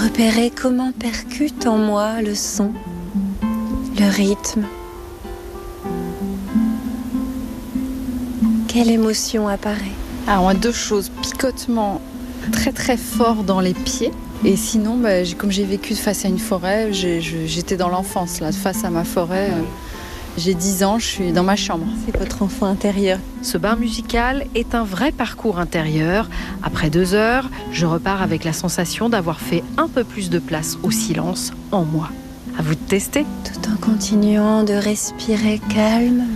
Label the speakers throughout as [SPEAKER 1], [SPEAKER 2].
[SPEAKER 1] repérer comment percute en moi le son, le rythme. Quelle émotion apparaît?
[SPEAKER 2] Alors on a deux choses, picotement très très fort dans les pieds. Et sinon, comme j'ai vécu face à une forêt, j'étais dans l'enfance, là, face à ma forêt. J'ai 10 ans, je suis dans ma chambre.
[SPEAKER 1] C'est votre enfant intérieur.
[SPEAKER 3] Ce bar musical est un vrai parcours intérieur. Après 2 heures, je repars avec la sensation d'avoir fait un peu plus de place au silence en moi. À vous de tester.
[SPEAKER 1] Tout en continuant de respirer calmement.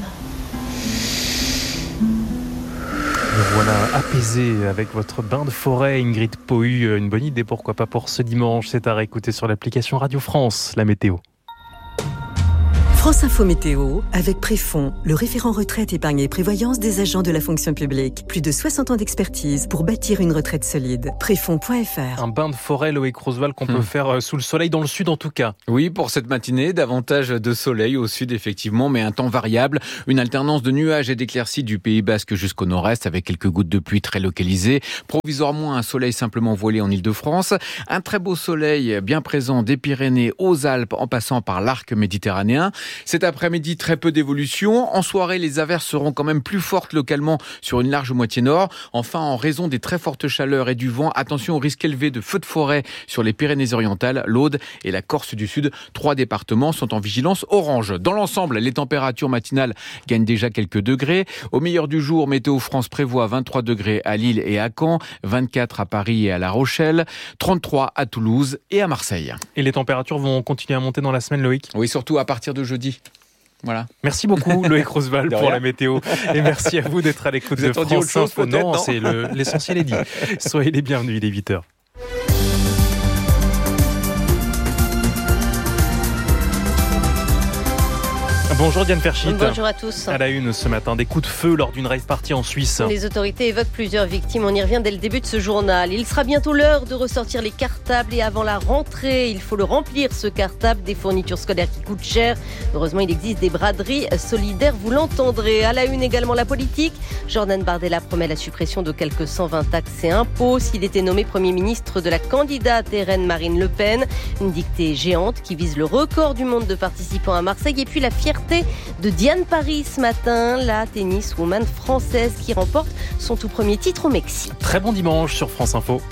[SPEAKER 4] Vous voilà apaisé avec votre bain de forêt, Ingrid Pohu. Une bonne idée, pourquoi pas pour ce dimanche. C'est à réécouter sur l'application Radio France, la météo.
[SPEAKER 5] France Info Météo, avec Préfond, le référent retraite, épargne et prévoyance des agents de la fonction publique. Plus de 60 ans d'expertise pour bâtir une retraite solide. Préfond.fr.
[SPEAKER 4] Un bain de forêt, Loïc Roosevelt, qu'on peut faire sous le soleil, dans le sud en tout cas.
[SPEAKER 6] Oui, pour cette matinée, davantage de soleil au sud effectivement, mais un temps variable. Une alternance de nuages et d'éclaircies du Pays Basque jusqu'au nord-est, avec quelques gouttes de pluie très localisées. Provisoirement, un soleil simplement voilé en Île-de-France. Un très beau soleil bien présent des Pyrénées aux Alpes, en passant par l'arc méditerranéen. Cet après-midi, très peu d'évolution. En soirée, les averses seront quand même plus fortes localement sur une large moitié nord. Enfin, en raison des très fortes chaleurs et du vent, attention au risque élevé de feux de forêt sur les Pyrénées-Orientales, l'Aude et la Corse du Sud. 3 départements sont en vigilance orange. Dans l'ensemble, les températures matinales gagnent déjà quelques degrés. Au meilleur du jour, Météo France prévoit 23 degrés à Lille et à Caen, 24 à Paris et à La Rochelle, 33 à Toulouse et à Marseille.
[SPEAKER 4] Et les températures vont continuer à monter dans la semaine, Loïc?
[SPEAKER 6] Oui, surtout à partir de jeudi. Voilà.
[SPEAKER 4] Merci beaucoup Loïc Roosevelt pour la météo et merci à vous d'être à l'écoute de France Info. Non, c'est l'essentiel est dit. Soyez les bienvenus, il est 8h. Bonjour Diane Ferschit.
[SPEAKER 7] Bonjour à tous.
[SPEAKER 4] À la une ce matin, des coups de feu lors d'une rave party en Suisse.
[SPEAKER 7] Les autorités évoquent plusieurs victimes. On y revient dès le début de ce journal. Il sera bientôt l'heure de ressortir les cartables et avant la rentrée, il faut le remplir ce cartable des fournitures scolaires qui coûtent cher. Heureusement, il existe des braderies solidaires, vous l'entendrez. À la une également la politique. Jordan Bardella promet la suppression de quelques 120 taxes et impôts s'il était nommé Premier ministre de la candidate RN Marine Le Pen. Une dictée géante qui vise le record du monde de participants à Marseille et puis la fierté de Diane Paris ce matin, la tenniswoman française qui remporte son tout premier titre au Mexique.
[SPEAKER 4] Très bon dimanche sur France Info.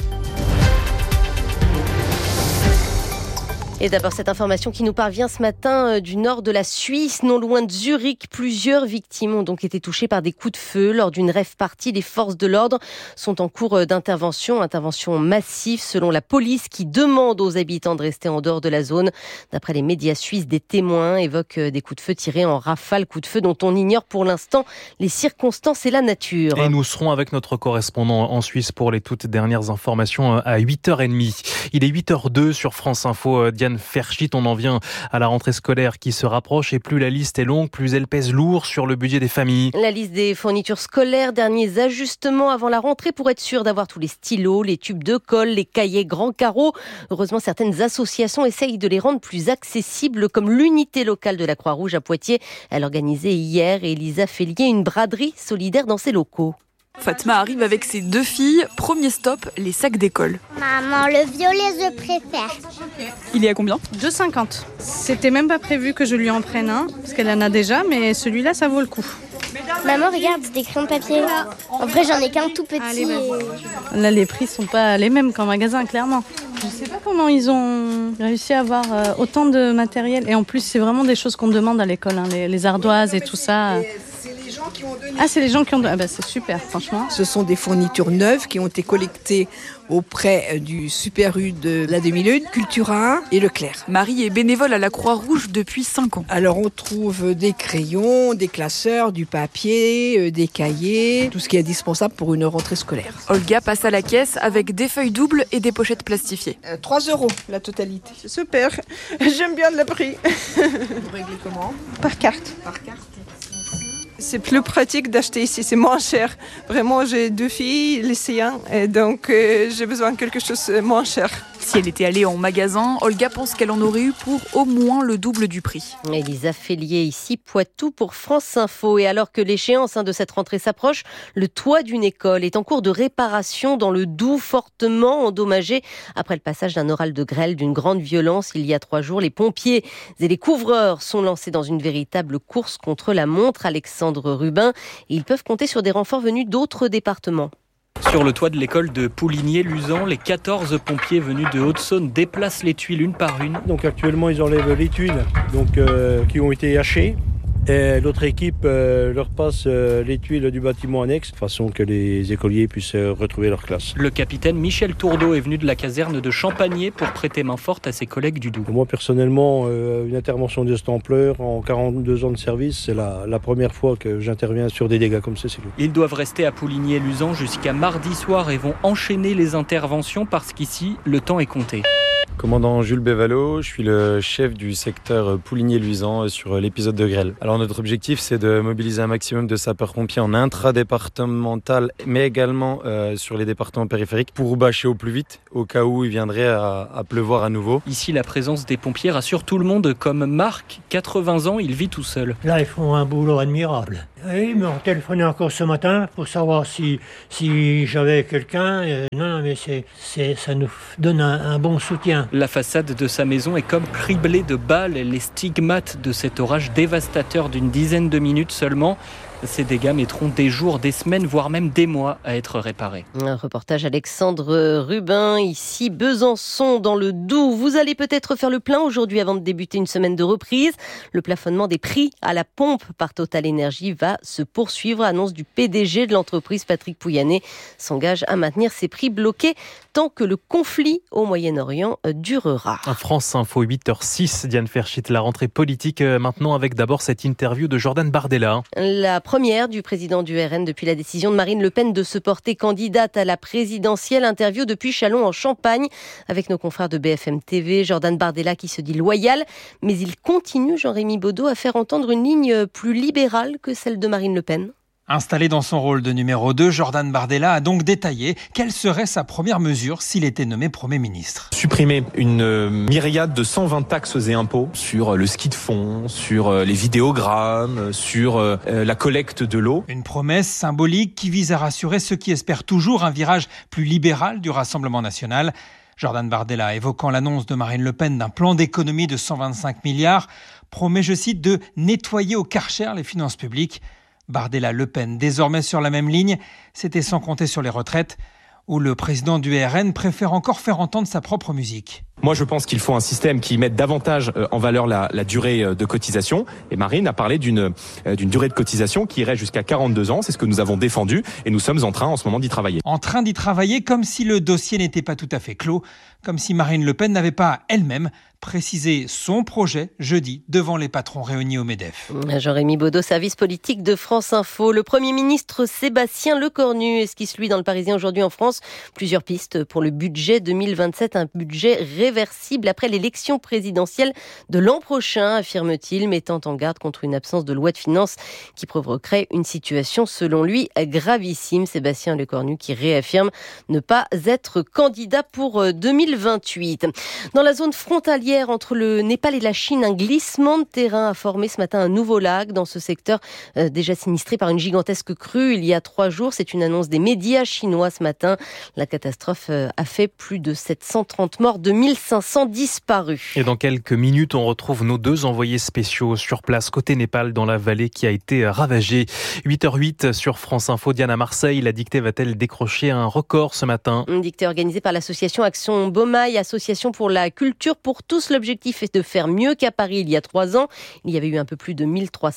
[SPEAKER 7] Et d'abord cette information qui nous parvient ce matin du nord de la Suisse, non loin de Zurich. Plusieurs victimes ont donc été touchées par des coups de feu lors d'une rave party. Les forces de l'ordre sont en cours d'intervention massive selon la police qui demande aux habitants de rester en dehors de la zone. D'après les médias suisses, des témoins évoquent des coups de feu tirés en rafale, coups de feu dont on ignore pour l'instant les circonstances et la nature.
[SPEAKER 4] Et nous serons avec notre correspondant en Suisse pour les toutes dernières informations à 8h30. Il est 8h02 sur France Info. Diane Ferschit, on en vient à la rentrée scolaire qui se rapproche et plus la liste est longue, plus elle pèse lourd sur le budget des familles.
[SPEAKER 7] La liste des fournitures scolaires, derniers ajustements avant la rentrée pour être sûr d'avoir tous les stylos, les tubes de colle, les cahiers grands carreaux. Heureusement, certaines associations essayent de les rendre plus accessibles comme l'unité locale de la Croix-Rouge à Poitiers. Elle organisait hier, Elisa Félier, une braderie solidaire dans ses locaux.
[SPEAKER 8] Fatma arrive avec ses 2 filles. Premier stop, les sacs d'école.
[SPEAKER 9] Maman, le violet, je préfère.
[SPEAKER 8] Il est à combien ?
[SPEAKER 10] 2,50. C'était même pas prévu que je lui en prenne un, parce qu'elle en a déjà, mais celui-là, ça vaut le coup.
[SPEAKER 9] Maman, regarde, c'est des crayons de papier. En vrai, j'en ai qu'un tout petit.
[SPEAKER 10] Allez, là, les prix sont pas les mêmes qu'en magasin, clairement. Je sais pas comment ils ont réussi à avoir autant de matériel. Et en plus, c'est vraiment des choses qu'on demande à l'école, hein, les ardoises et tout ça. C'est les gens qui ont donné. C'est super, franchement.
[SPEAKER 11] Ce sont des fournitures neuves qui ont été collectées auprès du Super U de la Demi-Lune, Cultura et Leclerc.
[SPEAKER 8] Marie est bénévole à la Croix-Rouge depuis 5 ans.
[SPEAKER 11] Alors on trouve des crayons, des classeurs, du papier, des cahiers, tout ce qui est indispensable pour une rentrée scolaire.
[SPEAKER 8] Olga passe à la caisse avec des feuilles doubles et des pochettes plastifiées.
[SPEAKER 11] 3 € la totalité.
[SPEAKER 10] Super, j'aime bien le prix.
[SPEAKER 11] Vous réglez comment ?
[SPEAKER 10] Par carte.
[SPEAKER 11] Par carte.
[SPEAKER 10] C'est plus pratique d'acheter ici, c'est moins cher. Vraiment, j'ai 2 filles lycéennes et donc j'ai besoin de quelque chose de moins cher.
[SPEAKER 8] Si elle était allée en magasin, Olga pense qu'elle en aurait eu pour au moins le double du prix.
[SPEAKER 7] Elisa Félier, ici Poitou pour France Info. Et alors que l'échéance de cette rentrée s'approche, le toit d'une école est en cours de réparation dans le Doubs, fortement endommagé après le passage d'un oral de grêle d'une grande violence il y a 3 jours. Les pompiers et les couvreurs sont lancés dans une véritable course contre la montre. Alexandre Rubin, et ils peuvent compter sur des renforts venus d'autres départements.
[SPEAKER 12] Sur le toit de l'école de Pouligné-Luzan, les 14 pompiers venus de Haute-Saône déplacent les tuiles une par une.
[SPEAKER 13] Donc actuellement, ils enlèvent les tuiles qui ont été hachées. Et l'autre équipe leur passe les tuiles du bâtiment annexe, de façon que les écoliers puissent retrouver leur classe.
[SPEAKER 12] Le capitaine Michel Tourdeau est venu de la caserne de Champagné pour prêter main forte à ses collègues du Doubs.
[SPEAKER 13] Moi personnellement, une intervention de cette ampleur en 42 ans de service, c'est la première fois que j'interviens sur des dégâts comme ceci.
[SPEAKER 12] Ils doivent rester à Pouligné-Luzan jusqu'à mardi soir et vont enchaîner les interventions parce qu'ici, le temps est compté.
[SPEAKER 14] Commandant Jules Bévalo, je suis le chef du secteur Pouligné-Luzan sur l'épisode de grêle. Alors notre objectif, c'est de mobiliser un maximum de sapeurs-pompiers en intra-départemental, mais également sur les départements périphériques pour bâcher au plus vite, au cas où il viendrait à pleuvoir à nouveau.
[SPEAKER 12] Ici, la présence des pompiers rassure tout le monde, comme Marc, 80 ans, il vit tout seul.
[SPEAKER 15] Là, ils font un boulot admirable. Oui, ils m'ont téléphoné encore ce matin pour savoir si j'avais quelqu'un. Non, mais ça nous donne un bon soutien.
[SPEAKER 12] La façade de sa maison est comme criblée de balles, les stigmates de cet orage dévastateur d'une dizaine de minutes seulement. Ces dégâts mettront des jours, des semaines, voire même des mois à être réparés.
[SPEAKER 7] Un reportage Alexandre Rubin, ici Besançon, dans le Doubs. Vous allez peut-être faire le plein aujourd'hui avant de débuter une semaine de reprise. Le plafonnement des prix à la pompe par Total Energy va se poursuivre. Annonce du PDG de l'entreprise, Patrick Pouyanné, s'engage à maintenir ses prix bloqués tant que le conflit au Moyen-Orient durera.
[SPEAKER 4] France Info, 8h06, Diane Ferschit, la rentrée politique maintenant avec d'abord cette interview de Jordan Bardella.
[SPEAKER 7] La première du président du RN depuis la décision de Marine Le Pen de se porter candidate à la présidentielle. Interview depuis Châlons en Champagne avec nos confrères de BFM TV. Jordan Bardella qui se dit loyal, mais il continue, Jean-Rémy Baudot, à faire entendre une ligne plus libérale que celle de Marine Le Pen.
[SPEAKER 16] Installé dans son rôle de numéro 2, Jordan Bardella a donc détaillé quelle serait sa première mesure s'il était nommé Premier ministre.
[SPEAKER 17] Supprimer une myriade de 120 taxes et impôts sur le ski de fond, sur les vidéogrammes, sur la collecte de l'eau.
[SPEAKER 16] Une promesse symbolique qui vise à rassurer ceux qui espèrent toujours un virage plus libéral du Rassemblement national. Jordan Bardella, évoquant l'annonce de Marine Le Pen d'un plan d'économie de 125 milliards, promet, je cite, de nettoyer au Karcher les finances publiques. Bardella-Le Pen, désormais sur la même ligne, c'était sans compter sur les retraites, où le président du RN préfère encore faire entendre sa propre musique.
[SPEAKER 17] Moi, je pense qu'il faut un système qui mette davantage en valeur la durée de cotisation. Et Marine a parlé d'une durée de cotisation qui irait jusqu'à 42 ans. C'est ce que nous avons défendu et nous sommes en train, en ce moment, d'y travailler.
[SPEAKER 16] En train d'y travailler comme si le dossier n'était pas tout à fait clos, comme si Marine Le Pen n'avait pas elle-même précisé son projet jeudi devant les patrons réunis au MEDEF.
[SPEAKER 7] Jean-Rémy Baudot, service politique de France Info. Le Premier ministre Sébastien Lecornu esquisse lui dans le Parisien aujourd'hui en France plusieurs pistes pour le budget 2027, un budget réversible après l'élection présidentielle de l'an prochain, affirme-t-il, mettant en garde contre une absence de loi de finances qui provoquerait une situation, selon lui, gravissime. Sébastien Lecornu qui réaffirme ne pas être candidat pour 2028. Dans la zone frontalière entre le Népal et la Chine, un glissement de terrain a formé ce matin un nouveau lac dans ce secteur déjà sinistré par une gigantesque crue il y a 3 jours. C'est une annonce des médias chinois ce matin. La catastrophe a fait plus de 730 morts, 2500 disparus.
[SPEAKER 4] Et dans quelques minutes, on retrouve nos 2 envoyés spéciaux sur place côté Népal dans la vallée qui a été ravagée. 8h08 sur France Info. Diane à Marseille, la dictée va-t-elle décrocher un record ce matin ?
[SPEAKER 7] Une dictée organisée par l'association Action Beaumaille, association pour la culture pour tous. L'objectif est de faire mieux qu'à Paris il y a 3 ans. Il y avait eu un peu plus de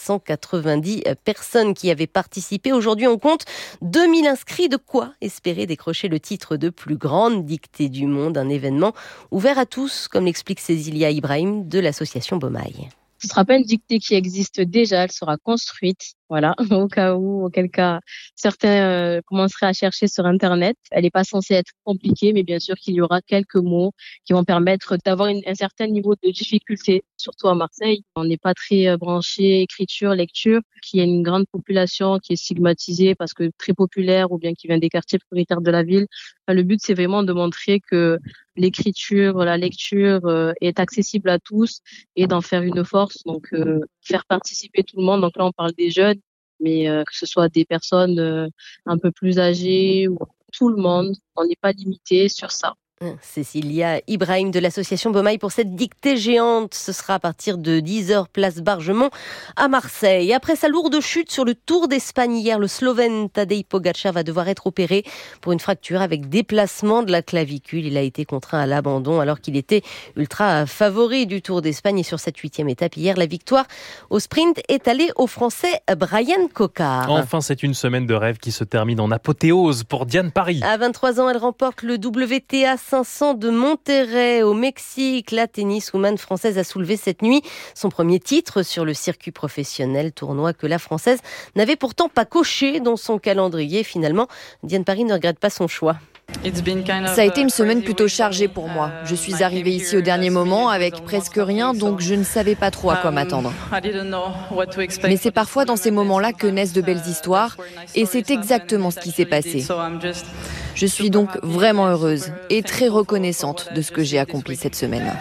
[SPEAKER 7] 1390 personnes qui avaient participé. Aujourd'hui, on compte 2000 inscrits. De quoi espérer décrocher le titre de plus grande dictée du monde. Un événement ouvert à tous, comme l'explique Cécilia Ibrahim de l'association Beaumaille.
[SPEAKER 18] Ce ne sera pas une dictée qui existe déjà, elle sera construite. Voilà, auquel cas certains commenceraient à chercher sur Internet. Elle n'est pas censée être compliquée, mais bien sûr qu'il y aura quelques mots qui vont permettre d'avoir un certain niveau de difficulté, surtout à Marseille. On n'est pas très branché écriture, lecture, qu'il y a une grande population qui est stigmatisée parce que très populaire ou bien qui vient des quartiers prioritaires de la ville. Enfin, le but, c'est vraiment de montrer que l'écriture, la lecture est accessible à tous et d'en faire une force, donc faire participer tout le monde. Donc là, on parle des jeunes, mais que ce soit des personnes un peu plus âgées ou tout le monde, on n'est pas limité sur ça.
[SPEAKER 7] Cécilia Ibrahim de l'association Bomaï pour cette dictée géante. Ce sera à partir de 10h, place Bargemont à Marseille. Après sa lourde chute sur le Tour d'Espagne hier, le Slovène Tadej Pogačar va devoir être opéré pour une fracture avec déplacement de la clavicule. Il a été contraint à l'abandon alors qu'il était ultra favori du Tour d'Espagne. Et sur cette 8e étape hier, la victoire au sprint est allée au Français Bryan Coquard.
[SPEAKER 4] Enfin, c'est une semaine de rêve qui se termine en apothéose pour Diane Paris.
[SPEAKER 7] À 23 ans, elle remporte le WTA 500 de Monterrey au Mexique. La tenniswoman française a soulevé cette nuit son premier titre sur le circuit professionnel, tournoi que la Française n'avait pourtant pas coché dans son calendrier. Finalement, Diane Paris ne regrette pas son choix.
[SPEAKER 19] Ça a été une semaine plutôt chargée pour moi. Je suis arrivée ici au dernier moment avec presque rien, donc je ne savais pas trop à quoi m'attendre. Mais c'est parfois dans ces moments-là que naissent de belles histoires, et c'est exactement ce qui s'est passé. Je suis donc vraiment heureuse et très reconnaissante de ce que j'ai accompli cette semaine.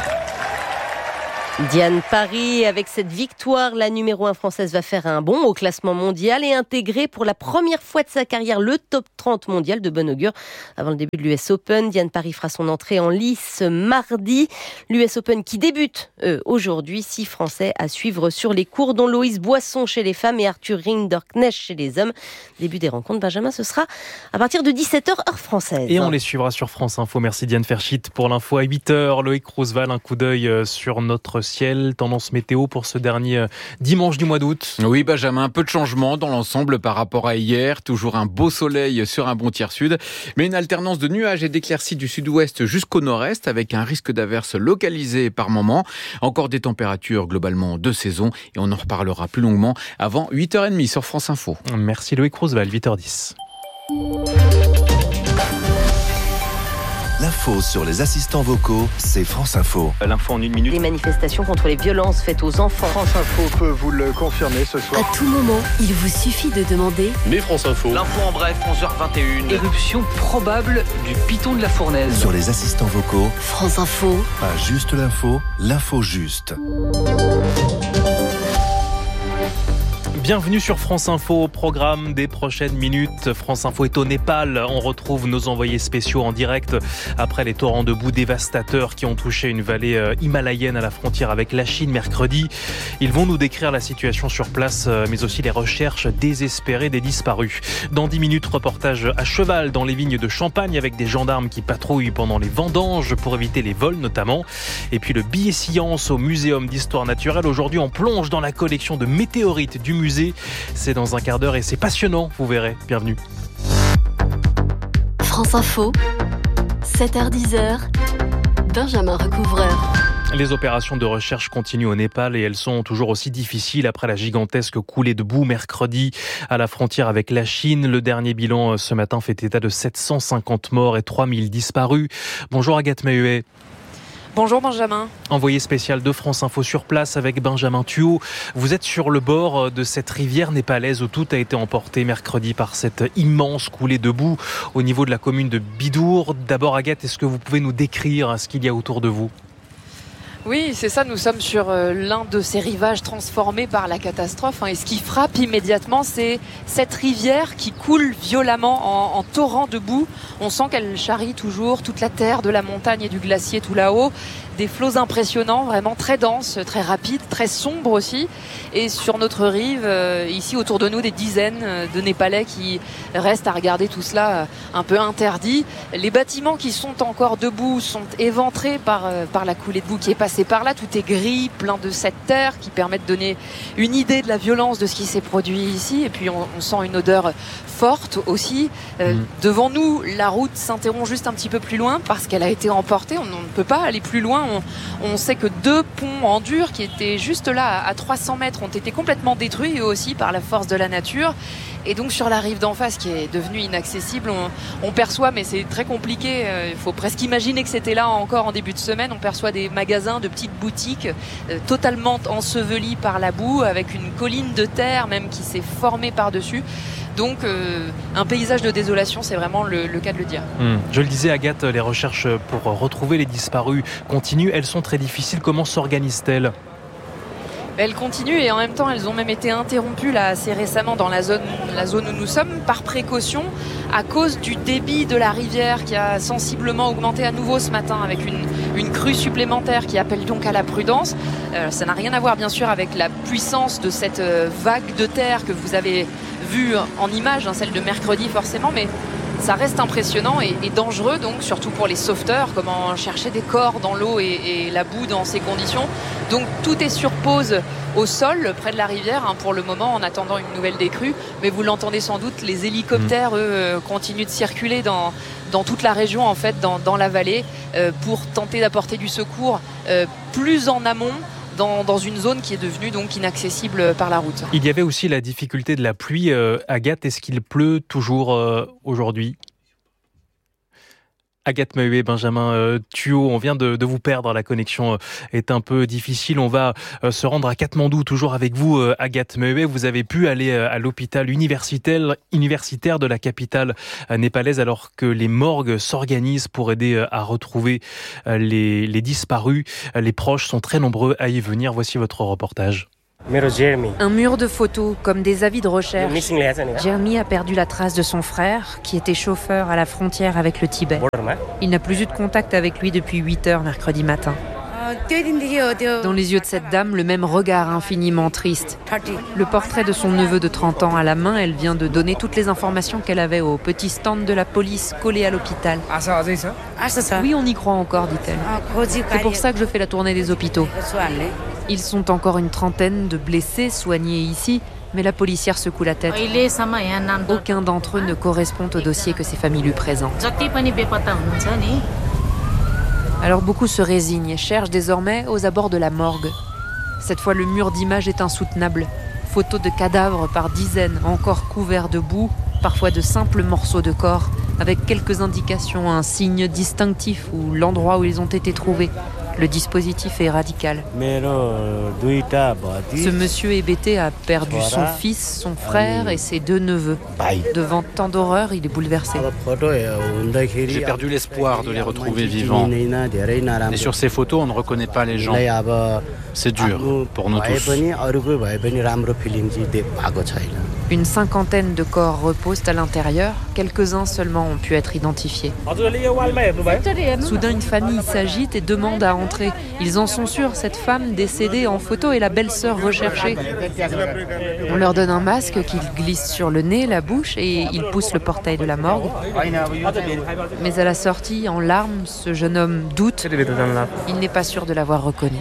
[SPEAKER 7] Diane Paris, avec cette victoire, la numéro 1 française va faire un bond au classement mondial et intégrer pour la première fois de sa carrière le top 30 mondial de bon augure. Avant le début de l'US Open, Diane Paris fera son entrée en lice mardi. L'US Open qui débute aujourd'hui, 6 Français à suivre sur les cours, dont Loïs Boisson chez les femmes et Arthur Rinderknecht chez les hommes. Début des rencontres, Benjamin, ce sera à partir de 17h heure française.
[SPEAKER 4] Et on les suivra sur France Info. Merci Diane Ferschit pour l'info à 8h. Loïc Roosevelt, un coup d'œil sur notre ciel, tendance météo pour ce dernier dimanche du mois d'août.
[SPEAKER 6] Oui Benjamin, un peu de changement dans l'ensemble par rapport à hier, toujours un beau soleil sur un bon tiers sud, mais une alternance de nuages et d'éclaircies du sud-ouest jusqu'au nord-est avec un risque d'averse localisé par moment. Encore des températures globalement de saison et on en reparlera plus longuement avant 8h30 sur France Info.
[SPEAKER 4] Merci Loïc Roosevelt, 8h10.
[SPEAKER 20] L'info sur les assistants vocaux, c'est France Info.
[SPEAKER 21] L'info en une minute.
[SPEAKER 7] Les manifestations contre les violences faites aux enfants.
[SPEAKER 21] France Info peut vous le confirmer ce soir.
[SPEAKER 1] À tout moment, il vous suffit de demander.
[SPEAKER 21] Mais France Info.
[SPEAKER 22] L'info en bref, 11h21. Éruption probable du piton de la Fournaise.
[SPEAKER 20] Sur les assistants vocaux,
[SPEAKER 1] France Info.
[SPEAKER 20] Pas juste l'info, l'info juste.
[SPEAKER 4] Bienvenue sur France Info, au programme des prochaines minutes. France Info est au Népal. On retrouve nos envoyés spéciaux en direct après les torrents de boue dévastateurs qui ont touché une vallée himalayenne à la frontière avec la Chine mercredi. Ils vont nous décrire la situation sur place, mais aussi les recherches désespérées des disparus. Dans 10 minutes, reportage à cheval dans les vignes de Champagne avec des gendarmes qui patrouillent pendant les vendanges pour éviter les vols notamment. Et puis le billet science au Muséum d'Histoire Naturelle. Aujourd'hui, on plonge dans la collection de météorites du musée. C'est dans un quart d'heure et c'est passionnant, vous verrez. Bienvenue.
[SPEAKER 1] France Info, 7h-10h, Benjamin Recouvreur.
[SPEAKER 4] Les opérations de recherche continuent au Népal et elles sont toujours aussi difficiles après la gigantesque coulée de boue mercredi à la frontière avec la Chine. Le dernier bilan ce matin fait état de 750 morts et 3000 disparus. Bonjour Agathe Mahuet.
[SPEAKER 8] Bonjour Benjamin.
[SPEAKER 4] Envoyé spécial de France Info sur place avec Benjamin Thuot. Vous êtes sur le bord de cette rivière népalaise où tout a été emporté mercredi par cette immense coulée de boue au niveau de la commune de Bidour. D'abord Agathe, est-ce que vous pouvez nous décrire ce qu'il y a autour de vous ?
[SPEAKER 8] Oui, c'est ça, nous sommes sur l'un de ces rivages transformés par la catastrophe. Et ce qui frappe immédiatement, c'est cette rivière qui coule violemment en torrent de boue. On sent qu'elle charrie toujours toute la terre de la montagne et du glacier tout là-haut. Des flots impressionnants, vraiment très denses, très rapides, très sombres aussi. Et sur notre rive, ici autour de nous, des dizaines de Népalais qui restent à regarder tout cela un peu interdit. Les bâtiments qui sont encore debout sont éventrés par la coulée de boue qui est passée par là. Tout est gris, plein de cette terre qui permet de donner une idée de la violence de ce qui s'est produit ici. Et puis on sent une odeur forte aussi. Devant nous, la route s'interrompt juste un petit peu plus loin parce qu'elle a été emportée. On ne peut pas aller plus loin. On sait que 2 ponts en dur qui étaient juste là à 300 mètres ont été complètement détruits eux aussi par la force de la nature. Et donc sur la rive d'en face qui est devenue inaccessible, on perçoit, mais c'est très compliqué, il faut presque imaginer que c'était là encore en début de semaine, on perçoit des magasins, de petites boutiques totalement ensevelies par la boue, avec une colline de terre même qui s'est formée par-dessus. Donc un paysage de désolation, c'est vraiment le cas de le dire.
[SPEAKER 4] Je le disais, Agathe, les recherches pour retrouver les disparus continuent, elles sont très difficiles. Comment s'organisent-elles ?
[SPEAKER 8] Elles continuent et en même temps elles ont même été interrompues là assez récemment dans la zone où nous sommes par précaution à cause du débit de la rivière qui a sensiblement augmenté à nouveau ce matin avec une crue supplémentaire qui appelle donc à la prudence. Ça n'a rien à voir bien sûr avec la puissance de cette vague de terre que vous avez vue en image, celle de mercredi forcément, mais ça reste impressionnant et dangereux, donc surtout pour les sauveteurs, comment chercher des corps dans l'eau et la boue dans ces conditions. Donc tout est sur pause au sol près de la rivière pour le moment en attendant une nouvelle décrue, mais vous l'entendez sans doute, les hélicoptères eux continuent de circuler dans toute la région en fait, dans la vallée pour tenter d'apporter du secours plus en amont dans une zone qui est devenue donc inaccessible par la route.
[SPEAKER 4] Il y avait aussi la difficulté de la pluie. Agathe, est-ce qu'il pleut toujours aujourd'hui ? Agathe Maheuet, Benjamin Thuot, on vient de vous perdre, la connexion est un peu difficile. On va se rendre à Katmandou, toujours avec vous Agathe Maheuet. Vous avez pu aller à l'hôpital universitaire de la capitale népalaise alors que les morgues s'organisent pour aider à retrouver les disparus. Les proches sont très nombreux à y venir. Voici votre reportage.
[SPEAKER 2] Un mur de photos, comme des avis de recherche. Jeremy a perdu la trace de son frère, qui était chauffeur à la frontière avec le Tibet. Il n'a plus eu de contact avec lui depuis 8h mercredi matin. Dans les yeux de cette dame, le même regard infiniment triste. Le portrait de son neveu de 30 ans à la main, elle vient de donner toutes les informations qu'elle avait au petit stand de la police collé à l'hôpital. Oui, on y croit encore, dit-elle. C'est pour ça que je fais la tournée des hôpitaux. Ils sont encore une trentaine de blessés soignés ici, mais la policière secoue la tête. Aucun d'entre eux ne correspond au dossier que ses familles lui présentent. Alors beaucoup se résignent et cherchent désormais aux abords de la morgue. Cette fois, le mur d'images est insoutenable. Photos de cadavres par dizaines, encore couverts de boue, parfois de simples morceaux de corps, avec quelques indications, un signe distinctif ou l'endroit où ils ont été trouvés. Le dispositif est radical. Ce monsieur hébété a perdu son fils, son frère et ses 2 neveux. Devant tant d'horreur, il est bouleversé.
[SPEAKER 6] J'ai perdu l'espoir de les retrouver vivants. Et sur ces photos, on ne reconnaît pas les gens. C'est dur pour nous tous.
[SPEAKER 2] Une cinquantaine de corps reposent à l'intérieur. Quelques-uns seulement ont pu être identifiés. Soudain, une famille s'agite et demande à entrer. Ils en sont sûrs, cette femme décédée en photo est la belle-sœur recherchée. On leur donne un masque qu'ils glissent sur le nez, la bouche, et ils poussent le portail de la morgue. Mais à la sortie, en larmes, ce jeune homme doute. Il n'est pas sûr de l'avoir reconnu.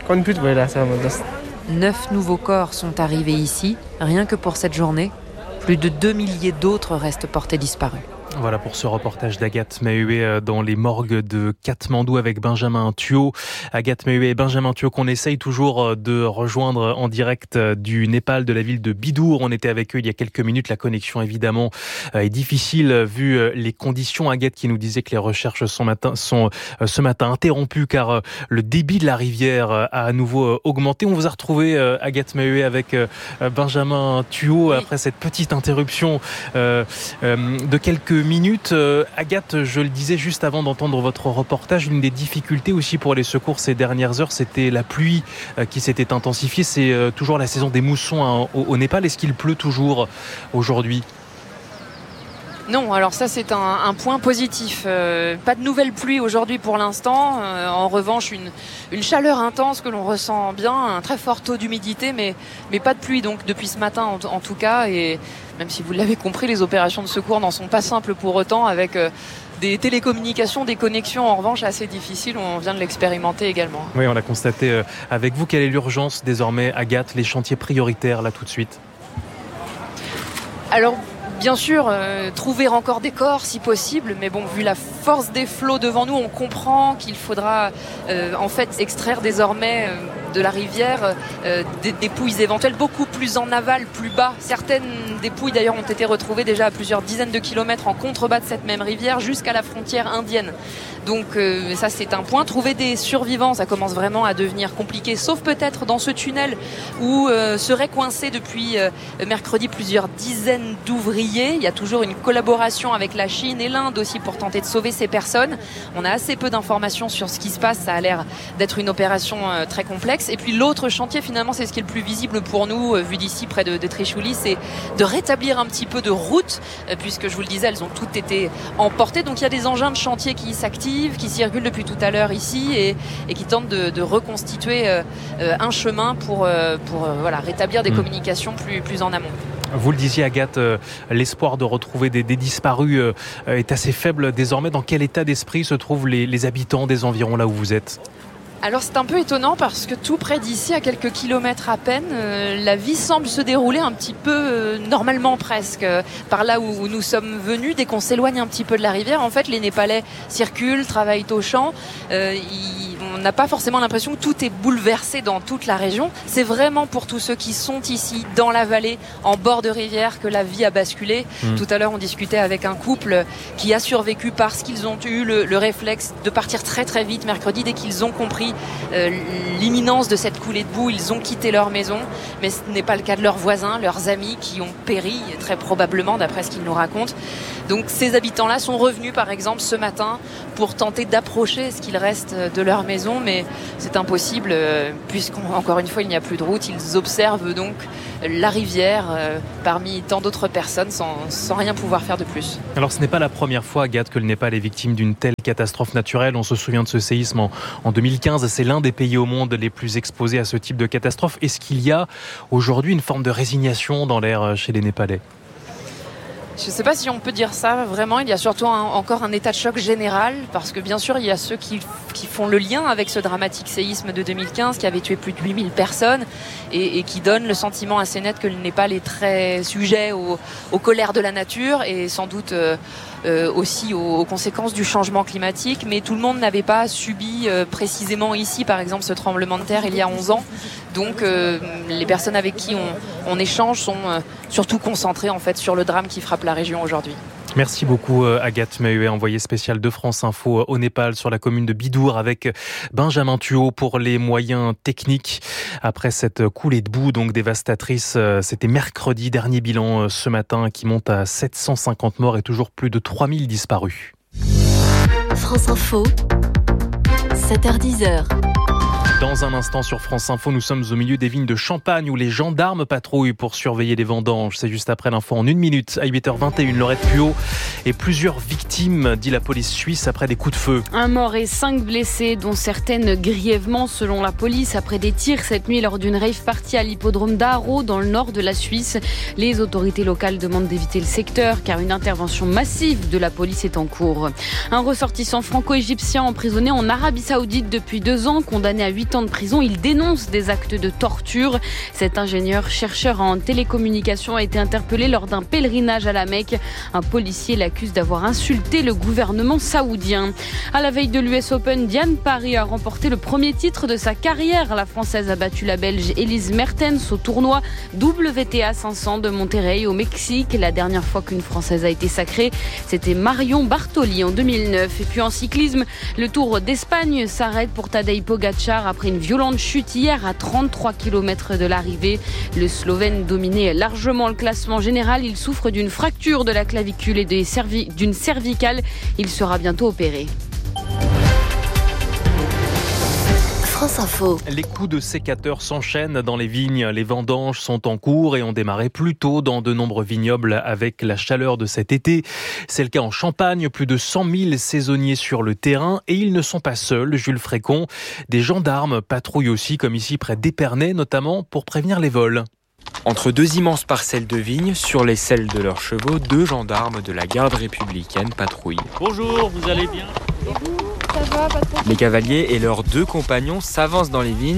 [SPEAKER 2] 9 nouveaux corps sont arrivés ici, rien que pour cette journée. Plus de 2 milliers d'autres restent portés disparus.
[SPEAKER 4] Voilà pour ce reportage d'Agathe Maheuet dans les morgues de Katmandou avec Benjamin Thuot. Agathe Maheuet et Benjamin Thuot qu'on essaye toujours de rejoindre en direct du Népal, de la ville de Bidour. On était avec eux il y a quelques minutes. La connexion évidemment est difficile vu les conditions. Agathe qui nous disait que les recherches sont ce matin interrompues car le débit de la rivière a à nouveau augmenté. On vous a retrouvé Agathe Maheuet avec Benjamin Thuot après cette petite interruption de quelques minutes. Agathe, je le disais juste avant d'entendre votre reportage, une des difficultés aussi pour les secours ces dernières heures, c'était la pluie qui s'était intensifiée. C'est toujours la saison des moussons au Népal. Est-ce qu'il pleut toujours aujourd'hui ?
[SPEAKER 8] Non, alors ça c'est un point positif. Pas de nouvelles pluies aujourd'hui pour l'instant. En revanche, une chaleur intense que l'on ressent bien, un très fort taux d'humidité, mais pas de pluie donc depuis ce matin en tout cas. Et même si vous l'avez compris, les opérations de secours n'en sont pas simples pour autant, avec des télécommunications, des connexions en revanche assez difficiles. On vient de l'expérimenter également.
[SPEAKER 4] Oui, on l'a constaté avec vous. Quelle est l'urgence désormais, Agathe, les chantiers prioritaires là tout de suite ?
[SPEAKER 8] Alors, bien sûr, trouver encore des corps si possible, mais bon, vu la force des flots devant nous, on comprend qu'il faudra en fait extraire désormais de la rivière des dépouilles éventuelles beaucoup plus en aval, plus bas. Certaines dépouilles d'ailleurs ont été retrouvées déjà à plusieurs dizaines de kilomètres en contrebas de cette même rivière jusqu'à la frontière indienne. Donc ça c'est un point. Trouver des survivants, ça commence vraiment à devenir compliqué, sauf peut-être dans ce tunnel où seraient coincés depuis mercredi plusieurs dizaines d'ouvriers. Il y a toujours une collaboration avec la Chine et l'Inde aussi pour tenter de sauver ces personnes. On a assez peu d'informations sur ce qui se passe, ça a l'air d'être une opération très complexe. Et puis l'autre chantier finalement, c'est ce qui est le plus visible pour nous, vu d'ici près de Tréchouli, c'est de rétablir un petit peu de route, puisque je vous le disais, elles ont toutes été emportées. Donc il y a des engins de chantier qui s'activent, qui circulent depuis tout à l'heure ici et qui tentent de reconstituer un chemin pour rétablir des communications plus en amont.
[SPEAKER 4] Vous le disiez Agathe, l'espoir de retrouver des disparus est assez faible désormais. Dans quel état d'esprit se trouvent les habitants des environs là où vous êtes ?
[SPEAKER 8] Alors c'est un peu étonnant parce que tout près d'ici, à quelques kilomètres à peine, la vie semble se dérouler un petit peu normalement presque. Par là où nous sommes venus, dès qu'on s'éloigne un petit peu de la rivière, en fait les Népalais circulent, travaillent au champ. On n'a pas forcément l'impression que tout est bouleversé dans toute la région. C'est vraiment pour tous ceux qui sont ici, dans la vallée, en bord de rivière, que la vie a basculé. Tout à l'heure, on discutait avec un couple qui a survécu parce qu'ils ont eu le réflexe de partir très très vite mercredi. Dès qu'ils ont compris l'imminence de cette coulée de boue, ils ont quitté leur maison. Mais ce n'est pas le cas de leurs voisins, leurs amis qui ont péri, très probablement, d'après ce qu'ils nous racontent. Donc ces habitants-là sont revenus, par exemple, ce matin pour tenter d'approcher ce qu'il reste de leur maison, mais c'est impossible puisqu'encore une fois il n'y a plus de route. Ils observent donc la rivière parmi tant d'autres personnes sans rien pouvoir faire de plus.
[SPEAKER 4] Alors ce n'est pas la première fois, Agathe, que le Népal est victime d'une telle catastrophe naturelle. On se souvient de ce séisme en 2015. C'est l'un des pays au monde les plus exposés à ce type de catastrophe. Est-ce qu'il y a aujourd'hui une forme de résignation dans l'air chez les Népalais ?
[SPEAKER 8] Je ne sais pas si on peut dire ça vraiment. Il y a surtout encore un état de choc général parce que bien sûr il y a ceux qui font le lien avec ce dramatique séisme de 2015 qui avait tué plus de 8000 personnes et qui donne le sentiment assez net que le Népal est très sujet aux colères de la nature et sans doute aussi aux conséquences du changement climatique. Mais tout le monde n'avait pas subi précisément ici par exemple ce tremblement de terre il y a 11 ans. Donc les personnes avec qui on échange sont surtout concentrées en fait sur le drame qui frappe la région aujourd'hui.
[SPEAKER 4] Merci beaucoup Agathe Mahuet, envoyée spéciale de France Info au Népal sur la commune de Bidour avec Benjamin Thuot pour les moyens techniques. Après cette coulée de boue donc dévastatrice, c'était mercredi, dernier bilan ce matin qui monte à 750 morts et toujours plus de 3000 disparus.
[SPEAKER 1] France Info, 7h10.
[SPEAKER 4] Dans un instant sur France Info, nous sommes au milieu des vignes de Champagne où les gendarmes patrouillent pour surveiller les vendanges. C'est juste après l'info en 1 minute à 8h21. Laurette Puot et plusieurs victimes, dit la police suisse, après des coups de feu.
[SPEAKER 2] Un mort et 5 blessés, dont certaines grièvement selon la police, après des tirs cette nuit lors d'une rave party à l'hippodrome d'Aro dans le nord de la Suisse. Les autorités locales demandent d'éviter le secteur car une intervention massive de la police est en cours. Un ressortissant franco-égyptien emprisonné en Arabie Saoudite depuis 2 ans, condamné à 8 ans de prison. Il dénonce des actes de torture. Cet ingénieur-chercheur en télécommunications a été interpellé lors d'un pèlerinage à la Mecque. Un policier l'accuse d'avoir insulté le gouvernement saoudien. À la veille de l'US Open, Diane Parry a remporté le premier titre de sa carrière. La Française a battu la Belge Elise Mertens au tournoi WTA 500 de Monterrey au Mexique. La dernière fois qu'une Française a été sacrée, c'était Marion Bartoli en 2009. Et puis en cyclisme, le Tour d'Espagne s'arrête pour Tadej Pogačar après une violente chute hier à 33 km de l'arrivée. Le Slovène dominait largement le classement général. Il souffre d'une fracture de la clavicule et d'une cervicale. Il sera bientôt opéré.
[SPEAKER 1] France Info.
[SPEAKER 4] Les coups de sécateurs s'enchaînent dans les vignes. Les vendanges sont en cours et ont démarré plus tôt dans de nombreux vignobles avec la chaleur de cet été. C'est le cas en Champagne, plus de 100 000 saisonniers sur le terrain et ils ne sont pas seuls. Jules Frécon, des gendarmes patrouillent aussi comme ici près d'Épernay notamment pour prévenir les vols.
[SPEAKER 3] Entre 2 immenses parcelles de vignes, sur les selles de leurs chevaux, 2 gendarmes de la garde républicaine patrouillent.
[SPEAKER 5] Bonjour, vous allez bien ?
[SPEAKER 3] Les cavaliers et leurs 2 compagnons s'avancent dans les vignes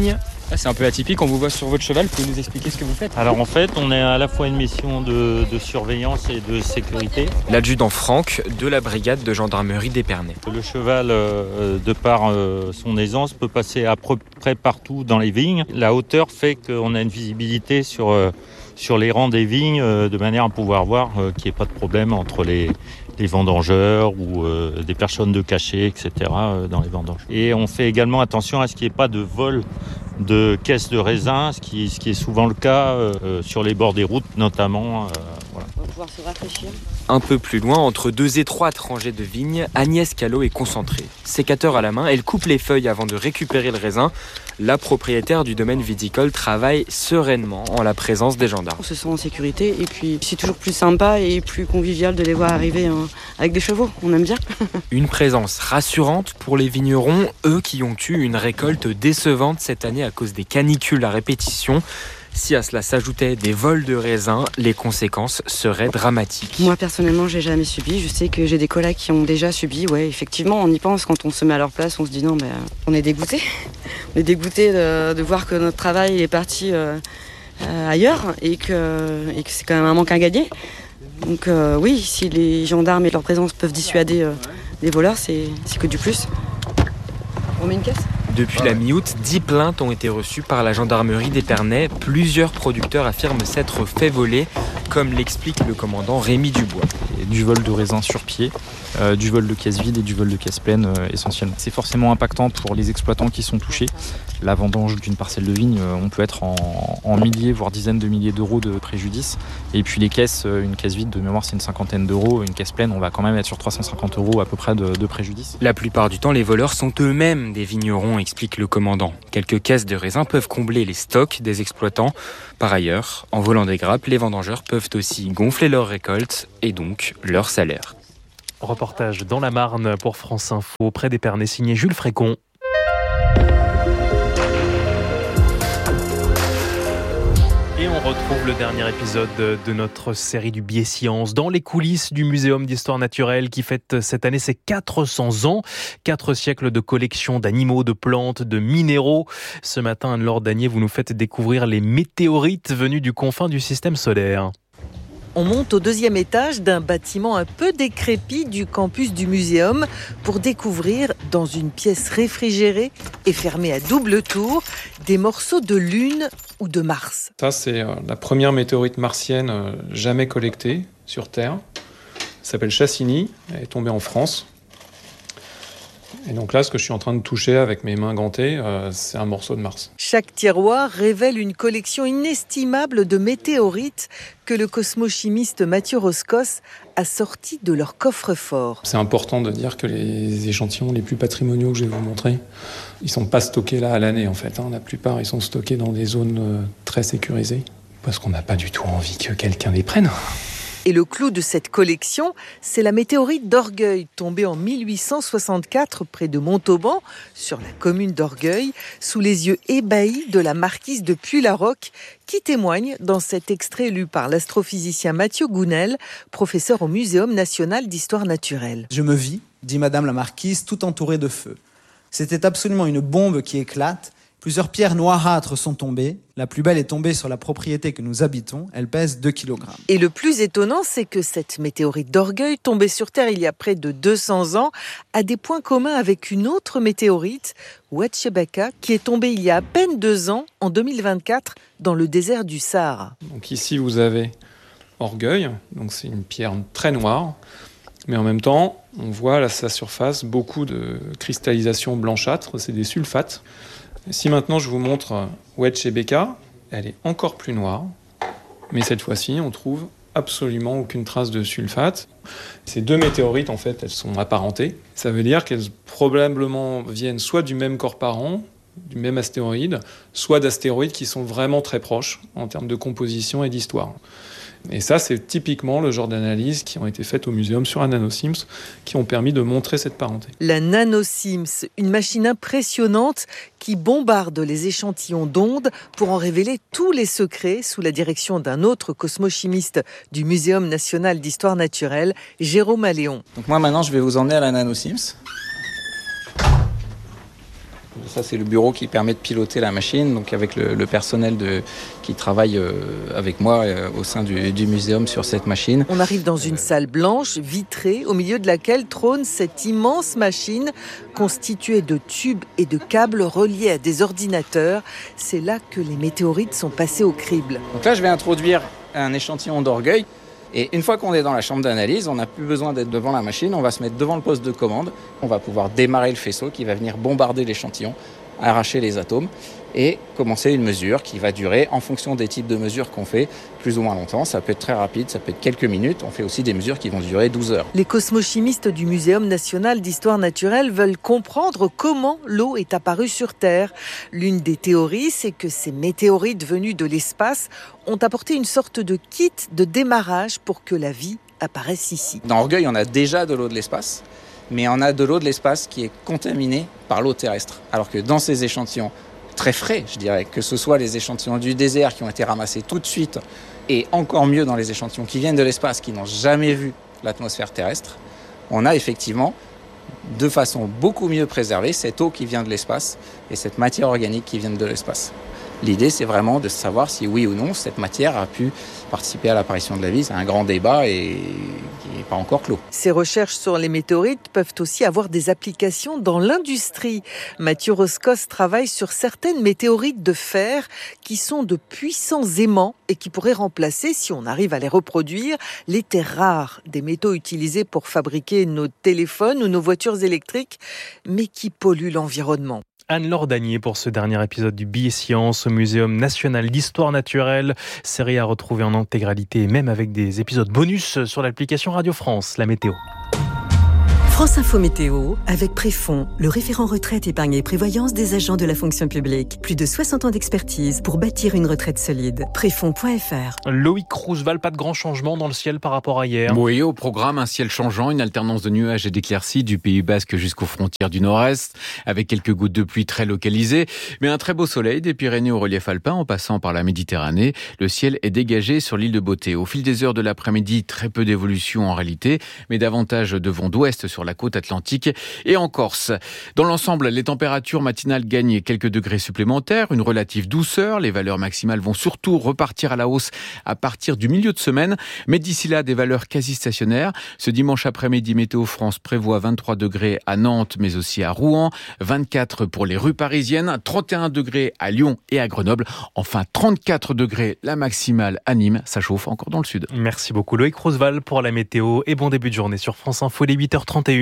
[SPEAKER 5] C'est un peu atypique, on vous voit sur votre cheval, pouvez nous expliquer ce que vous faites?
[SPEAKER 9] Alors en fait, on est à la fois une mission de surveillance et de sécurité.
[SPEAKER 3] L'adjudant Franck de la brigade de gendarmerie d'Épernay.
[SPEAKER 9] Le cheval, de par son aisance, peut passer à peu près partout dans les vignes. La hauteur fait qu'on a une visibilité sur les rangs des vignes, de manière à pouvoir voir qu'il n'y ait pas de problème entre les vendangeurs ou des personnes de cachet, etc. dans les vendanges. Et on fait également attention à ce qu'il n'y ait pas de vol de caisses de raisin, ce qui est souvent le cas sur les bords des routes notamment. Voilà.
[SPEAKER 7] On va pouvoir se rafraîchir.
[SPEAKER 3] Un peu plus loin, entre deux étroites rangées de vignes, Agnès Callot est concentrée. Sécateur à la main, elle coupe les feuilles avant de récupérer le raisin. La propriétaire du domaine viticole travaille sereinement en la présence des gendarmes.
[SPEAKER 23] On se sent en sécurité et puis c'est toujours plus sympa et plus convivial de les voir arriver avec des chevaux, on aime bien.
[SPEAKER 3] Une présence rassurante pour les vignerons, eux qui ont eu une récolte décevante cette année à cause des canicules à répétition. Si à cela s'ajoutait des vols de raisins, les conséquences seraient dramatiques.
[SPEAKER 23] Moi personnellement, j'ai jamais subi. Je sais que j'ai des collègues qui ont déjà subi. Ouais, effectivement, on y pense quand on se met à leur place. On se dit non, mais on est dégoûté. On est dégoûté de voir que notre travail est parti ailleurs et que c'est quand même un manque à gagner. Donc oui, si les gendarmes et leur présence peuvent dissuader les voleurs, c'est que du plus. On met une caisse ?
[SPEAKER 3] Depuis la mi-août, 10 plaintes ont été reçues par la gendarmerie d'Épernay. Plusieurs producteurs affirment s'être fait voler, comme l'explique le commandant Rémi Dubois.
[SPEAKER 24] Du vol de raisin sur pied, du vol de caisses vides et du vol de caisses pleines essentiellement. C'est forcément impactant pour les exploitants qui sont touchés. La vendange d'une parcelle de vigne, on peut être en milliers, voire dizaines de milliers d'euros de préjudice. Et puis les caisses, une caisse vide de mémoire c'est une cinquantaine d'euros, une caisse pleine on va quand même être sur 350 euros à peu près de préjudice.
[SPEAKER 3] La plupart du temps, les voleurs sont eux-mêmes des vignerons, explique le commandant. Quelques caisses de raisin peuvent combler les stocks des exploitants. Par ailleurs, en volant des grappes, les vendangeurs peuvent aussi gonfler leur récolte et donc leur salaire.
[SPEAKER 4] Reportage dans la Marne pour France Info, près d'Épernay, signé Jules Frécon. Et on retrouve le dernier épisode de notre série du Biais Science dans les coulisses du Muséum d'Histoire Naturelle qui fête cette année ses 400 ans. 4 siècles de collection d'animaux, de plantes, de minéraux. Ce matin, Anne-Laure Danier, vous nous faites découvrir les météorites venus du confin du système solaire.
[SPEAKER 25] On monte au 2e étage d'un bâtiment un peu décrépit du campus du muséum pour découvrir, dans une pièce réfrigérée et fermée à double tour, des morceaux de Lune ou de Mars.
[SPEAKER 26] Ça, c'est la première météorite martienne jamais collectée sur Terre. Elle s'appelle Chassigny, elle est tombée en France. Et donc là, ce que je suis en train de toucher avec mes mains gantées, c'est un morceau de Mars.
[SPEAKER 25] Chaque tiroir révèle une collection inestimable de météorites que le cosmochimiste Mathieu Roscos a sortis de leur coffre-fort.
[SPEAKER 26] C'est important de dire que les échantillons les plus patrimoniaux que je vais vous montrer, ils ne sont pas stockés là à l'année en fait. La plupart, ils sont stockés dans des zones très sécurisées, parce qu'on n'a pas du tout envie que quelqu'un les prenne.
[SPEAKER 25] Et le clou de cette collection, c'est la météorite d'Orgueil, tombée en 1864 près de Montauban, sur la commune d'Orgueil, sous les yeux ébahis de la marquise de Puylaroc, qui témoigne dans cet extrait lu par l'astrophysicien Mathieu Gounel, professeur au Muséum national d'histoire naturelle.
[SPEAKER 27] Je me vis, dit madame la marquise, tout entourée de feu. C'était absolument une bombe qui éclate. Plusieurs pierres noirâtres sont tombées. La plus belle est tombée sur la propriété que nous habitons. Elle pèse 2 kg.
[SPEAKER 25] Et le plus étonnant, c'est que cette météorite d'Orgueil, tombée sur Terre il y a près de 200 ans, a des points communs avec une autre météorite, Oued-Chebaka, qui est tombée il y a à peine 2 ans, en 2024, dans le désert du Sahara.
[SPEAKER 26] Donc ici, vous avez Orgueil. Donc c'est une pierre très noire. Mais en même temps, on voit à sa surface beaucoup de cristallisation blanchâtre. C'est des sulfates. Si maintenant je vous montre Oued-Chebaka, elle est encore plus noire, mais cette fois-ci on trouve absolument aucune trace de sulfate. Ces 2 météorites en fait, elles sont apparentées. Ça veut dire qu'elles probablement viennent soit du même corps parent, du même astéroïde, soit d'astéroïdes qui sont vraiment très proches en termes de composition et d'histoire. Et ça, c'est typiquement le genre d'analyses qui ont été faites au muséum sur la NanoSIMS, qui ont permis de montrer cette parenté.
[SPEAKER 25] La NanoSIMS, une machine impressionnante qui bombarde les échantillons d'ondes pour en révéler tous les secrets sous la direction d'un autre cosmochimiste du Muséum national d'histoire naturelle, Jérôme Alléon.
[SPEAKER 28] Donc moi maintenant, je vais vous emmener à la NanoSIMS.
[SPEAKER 10] Ça, c'est le bureau qui permet de piloter la machine, donc avec le personnel qui travaille avec moi au sein du muséum sur cette machine.
[SPEAKER 25] On arrive dans une salle blanche, vitrée, au milieu de laquelle trône cette immense machine constituée de tubes et de câbles reliés à des ordinateurs. C'est là que les météorites sont passées au crible.
[SPEAKER 10] Donc là, je vais introduire un échantillon d'orgueil. Et une fois qu'on est dans la chambre d'analyse, on n'a plus besoin d'être devant la machine, on va se mettre devant le poste de commande, on va pouvoir démarrer le faisceau qui va venir bombarder l'échantillon, arracher les atomes et commencer une mesure qui va durer, en fonction des types de mesures qu'on fait, plus ou moins longtemps. Ça peut être très rapide, ça peut être quelques minutes. On fait aussi des mesures qui vont durer 12 heures.
[SPEAKER 25] Les cosmochimistes du Muséum national d'histoire naturelle veulent comprendre comment l'eau est apparue sur Terre. L'une des théories, c'est que ces météorites venues de l'espace ont apporté une sorte de kit de démarrage pour que la vie apparaisse ici.
[SPEAKER 10] Dans Orgueil, on a déjà de l'eau de l'espace, mais on a de l'eau de l'espace qui est contaminée par l'eau terrestre. Alors que dans ces échantillons très frais, je dirais, que ce soit les échantillons du désert qui ont été ramassés tout de suite, et encore mieux dans les échantillons qui viennent de l'espace, qui n'ont jamais vu l'atmosphère terrestre, on a effectivement, de façon beaucoup mieux préservée, cette eau qui vient de l'espace et cette matière organique qui vient de l'espace. L'idée, c'est vraiment de savoir si oui ou non cette matière a pu participer à l'apparition de la vie. C'est un grand débat et qui n'est pas encore clos.
[SPEAKER 25] Ces recherches sur les météorites peuvent aussi avoir des applications dans l'industrie. Mathieu Roscos travaille sur certaines météorites de fer qui sont de puissants aimants et qui pourraient remplacer, si on arrive à les reproduire, les terres rares, des métaux utilisés pour fabriquer nos téléphones ou nos voitures électriques, mais qui polluent l'environnement.
[SPEAKER 4] Anne-Laure Dagnier pour ce dernier épisode du Billet Science au Muséum national d'histoire naturelle. Série à retrouver en intégralité et même avec des épisodes bonus sur l'application Radio France, la météo.
[SPEAKER 11] France Info Météo, avec Préfond, le référent retraite, épargne et prévoyance des agents de la fonction publique. Plus de 60 ans d'expertise pour bâtir une retraite solide. Préfond.fr.
[SPEAKER 4] Loïc Roosevelt, pas de grand changement dans le ciel par rapport à hier.
[SPEAKER 6] Oui, au programme, un ciel changeant, une alternance de nuages et d'éclaircies du Pays Basque jusqu'aux frontières du Nord-Est, avec quelques gouttes de pluie très localisées, mais un très beau soleil des Pyrénées au relief alpin en passant par la Méditerranée. Le ciel est dégagé sur l'île de Beauté. Au fil des heures de l'après-midi, très peu d'évolution en réalité, mais davantage de vent d'ouest sur la côte atlantique et en Corse. Dans l'ensemble, les températures matinales gagnent quelques degrés supplémentaires, une relative douceur. Les valeurs maximales vont surtout repartir à la hausse à partir du milieu de semaine, mais d'ici là, des valeurs quasi stationnaires. Ce dimanche après-midi, Météo France prévoit 23 degrés à Nantes, mais aussi à Rouen, 24 pour les rues parisiennes, 31 degrés à Lyon et à Grenoble, enfin 34 degrés la maximale à Nîmes. Ça chauffe encore dans le sud.
[SPEAKER 4] Merci beaucoup Loïc Roosevelt pour la météo et bon début de journée sur France Info, les 8h31.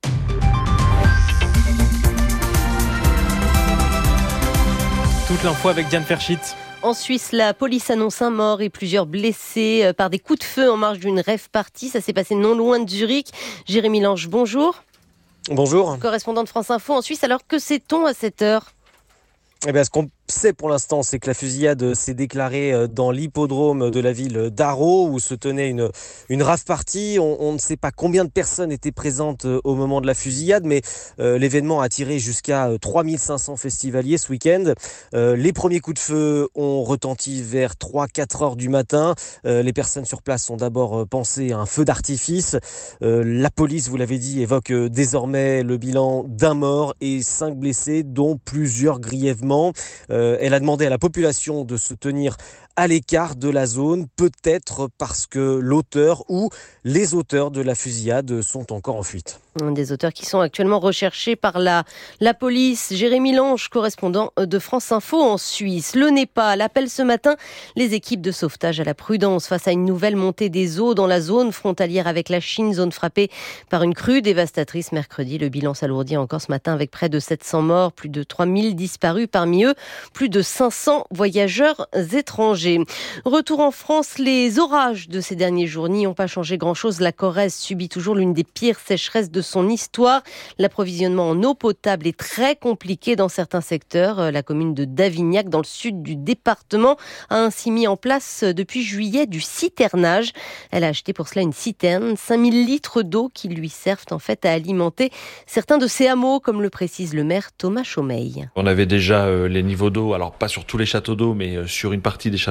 [SPEAKER 4] Toute l'info avec Diane Ferschit.
[SPEAKER 7] En Suisse, la police annonce un mort et plusieurs blessés par des coups de feu en marge d'une rave party. Ça s'est passé non loin de Zurich. Jérémy Lange, bonjour.
[SPEAKER 12] Bonjour.
[SPEAKER 7] Correspondant de France Info en Suisse. Alors, que sait-on à cette heure ?
[SPEAKER 12] Eh bien, ce qu'on sait pour l'instant, c'est que la fusillade s'est déclarée dans l'hippodrome de la ville d'Arro, où se tenait une rave party. On ne sait pas combien de personnes étaient présentes au moment de la fusillade, mais l'événement a attiré jusqu'à 3500 festivaliers ce week-end. Les premiers coups de feu ont retenti vers 3-4 heures du matin. Les personnes sur place ont d'abord pensé à un feu d'artifice. La police, vous l'avez dit, évoque désormais le bilan d'un mort et 5 blessés, dont plusieurs grièvement. Elle a demandé à la population de se tenir à l'écart de la zone, peut-être parce que l'auteur ou les auteurs de la fusillade sont encore en fuite.
[SPEAKER 7] Des auteurs qui sont actuellement recherchés par la police. Jérémy Lange, correspondant de France Info en Suisse. Le Népal appelle ce matin les équipes de sauvetage à la prudence face à une nouvelle montée des eaux dans la zone frontalière avec la Chine, zone frappée par une crue dévastatrice mercredi. Le bilan s'alourdit encore ce matin avec près de 700 morts, plus de 3000 disparus, parmi eux plus de 500 voyageurs étrangers. Retour en France, les orages de ces derniers jours n'y ont pas changé grand-chose. La Corrèze subit toujours l'une des pires sécheresses de son histoire. L'approvisionnement en eau potable est très compliqué dans certains secteurs. La commune de Davignac, dans le sud du département, a ainsi mis en place depuis juillet du citernage. Elle a acheté pour cela une citerne, 5000 litres d'eau qui lui servent en fait à alimenter certains de ses hameaux, comme le précise le maire Thomas Chaumeil.
[SPEAKER 13] On avait déjà les niveaux d'eau, alors pas sur tous les châteaux d'eau, mais sur une partie des châteaux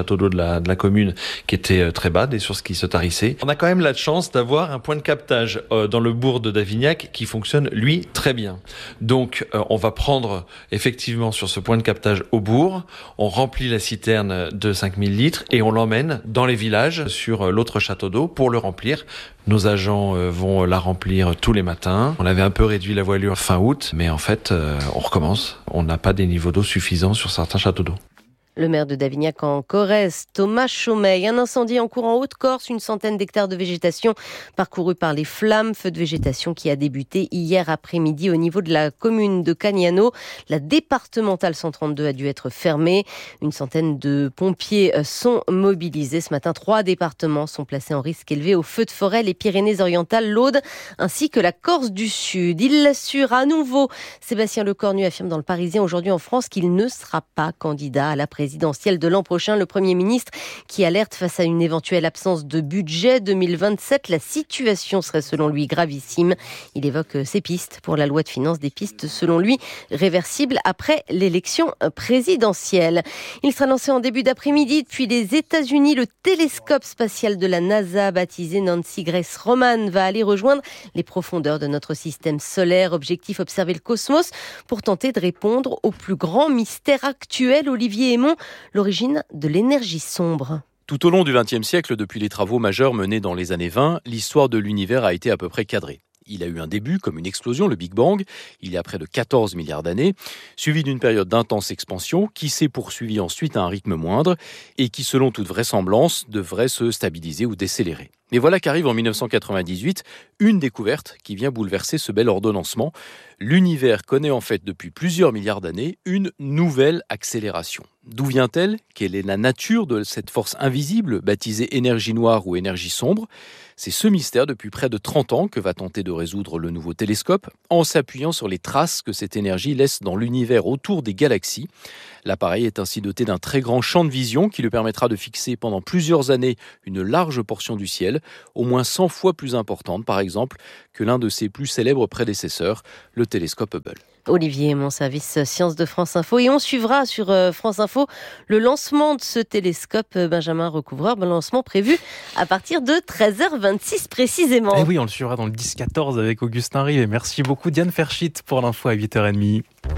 [SPEAKER 13] châteaux d'eau de la commune qui étaient très bas, des sources qui se tarissaient. On a quand même la chance d'avoir un point de captage dans le bourg de Davignac qui fonctionne, lui, très bien. Donc, on va prendre effectivement sur ce point de captage au bourg, on remplit la citerne de 5000 litres et on l'emmène dans les villages sur l'autre château d'eau pour le remplir. Nos agents vont la remplir tous les matins. On avait un peu réduit la voilure fin août, mais en fait, on recommence. On n'a pas des niveaux d'eau suffisants sur certains châteaux d'eau.
[SPEAKER 7] Le maire de Davignac en Corrèze, Thomas Chaumeil. Un incendie en cours en Haute-Corse, une centaine d'hectares de végétation parcourus par les flammes. Feu de végétation qui a débuté hier après-midi au niveau de la commune de Cagnano. La départementale 132 a dû être fermée. Une centaine de pompiers sont mobilisés. Ce matin, 3 départements sont placés en risque élevé au feu de forêt, les Pyrénées-Orientales, l'Aude ainsi que la Corse du Sud. Il l'assure à nouveau. Sébastien Lecornu affirme dans Le Parisien aujourd'hui en France qu'il ne sera pas candidat à la présidentielle de l'an prochain. Le Premier ministre qui alerte face à une éventuelle absence de budget 2027. La situation serait selon lui gravissime. Il évoque ses pistes pour la loi de finances, des pistes selon lui réversibles après l'élection présidentielle. Il sera lancé en début d'après-midi depuis les États-Unis. Le télescope spatial de la NASA baptisé Nancy Grace Roman va aller rejoindre les profondeurs de notre système solaire. Objectif, observer le cosmos pour tenter de répondre aux plus grands mystères actuels. Olivier Aymon, l'origine de l'énergie sombre.
[SPEAKER 14] Tout au long du XXe siècle, depuis les travaux majeurs menés dans les années 20, l'histoire de l'univers a été à peu près cadrée. Il a eu un début comme une explosion, le Big Bang, il y a près de 14 milliards d'années, suivi d'une période d'intense expansion qui s'est poursuivie ensuite à un rythme moindre et qui, selon toute vraisemblance, devrait se stabiliser ou décélérer. Mais voilà qu'arrive en 1998 une découverte qui vient bouleverser ce bel ordonnancement. L'univers connaît en fait depuis plusieurs milliards d'années une nouvelle accélération. D'où vient-elle ? Quelle est la nature de cette force invisible, baptisée énergie noire ou énergie sombre ? C'est ce mystère depuis près de 30 ans que va tenter de résoudre le nouveau télescope en s'appuyant sur les traces que cette énergie laisse dans l'univers autour des galaxies. L'appareil est ainsi doté d'un très grand champ de vision qui lui permettra de fixer pendant plusieurs années une large portion du ciel, au moins 100 fois plus importante par exemple que l'un de ses plus célèbres prédécesseurs, le télescope Hubble.
[SPEAKER 7] Olivier, mon service Sciences de France Info. Et on suivra sur France Info le lancement de ce télescope Benjamin Recouvreur, un lancement prévu à partir de 13h26 précisément.
[SPEAKER 4] Et oui, on le suivra dans le 10-14 avec Augustin Rive. Merci beaucoup Diane Ferschit pour l'info à 8h30.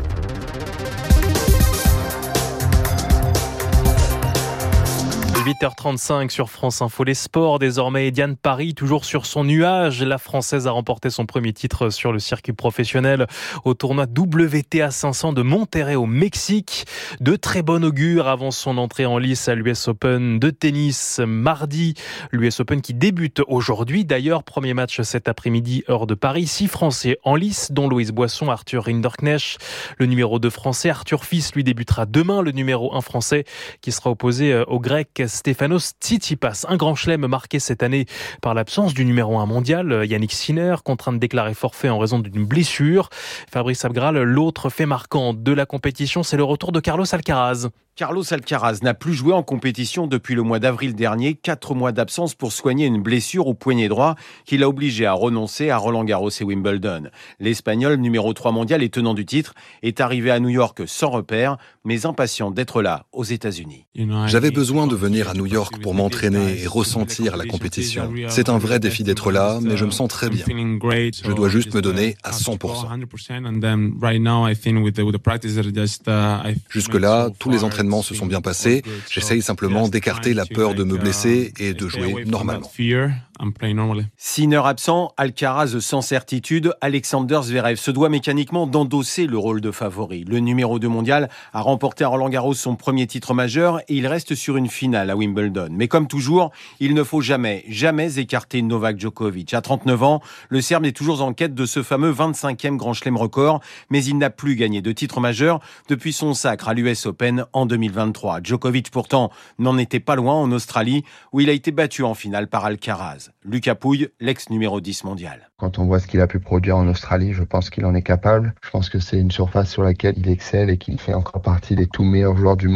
[SPEAKER 4] 8h35 sur France Info, les sports désormais. Diane Paris, toujours sur son nuage. La Française a remporté son premier titre sur le circuit professionnel au tournoi WTA 500 de Monterrey au Mexique. De très bon augure avant son entrée en lice à l'US Open de tennis mardi. L'US Open qui débute aujourd'hui. D'ailleurs, premier match cet après-midi, heure de Paris. 6 Français en lice, dont Loïs Boisson, Arthur Rinderknecht. Le numéro 2 français, Arthur Fils, lui débutera demain. Le numéro 1 français qui sera opposé au grec Stefanos Tsitsipas. Un grand chelem marqué cette année par l'absence du numéro 1 mondial, Yannick Sinner, contraint de déclarer forfait en raison d'une blessure. Fabrice Abgral, l'autre fait marquant de la compétition, c'est le retour de Carlos Alcaraz.
[SPEAKER 15] Carlos Alcaraz n'a plus joué en compétition depuis le mois d'avril dernier, 4 mois d'absence pour soigner une blessure au poignet droit qui l'a obligé à renoncer à Roland-Garros et Wimbledon. L'Espagnol, numéro 3 mondial et tenant du titre, est arrivé à New York sans repère, mais impatient d'être là aux États-Unis.
[SPEAKER 16] J'avais besoin de venir à New York pour m'entraîner et ressentir la compétition. C'est un vrai défi d'être là, mais je me sens très bien. Je dois juste me donner à 100%. Jusque-là, tous les entraînements se sont bien passés. J'essaye simplement d'écarter la peur de me blesser et de jouer normalement.
[SPEAKER 15] Sinner absent, Alcaraz sans certitude, Alexander Zverev se doit mécaniquement d'endosser le rôle de favori. Le numéro 2 mondial a remporté à Roland-Garros son premier titre majeur et il reste sur une finale à Wimbledon. Mais comme toujours, il ne faut jamais écarter Novak Djokovic. À 39 ans, le Serbe est toujours en quête de ce fameux 25e Grand Chelem record, mais il n'a plus gagné de titre majeur depuis son sacre à l'US Open en 2023. Djokovic pourtant n'en était pas loin en Australie où il a été battu en finale par Alcaraz. Lucas Pouille, l'ex-numéro 10 mondial.
[SPEAKER 17] Quand on voit ce qu'il a pu produire en Australie, je pense qu'il en est capable. Je pense que c'est une surface sur laquelle il excelle et qu'il fait encore partie des tout meilleurs joueurs du monde.